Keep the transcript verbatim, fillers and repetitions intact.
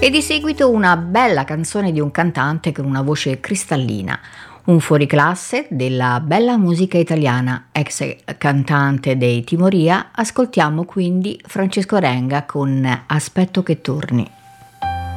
E di seguito una bella canzone di un cantante con una voce cristallina, un fuoriclasse della bella musica italiana, ex cantante dei Timoria. Ascoltiamo quindi Francesco Renga con Aspetto che torni.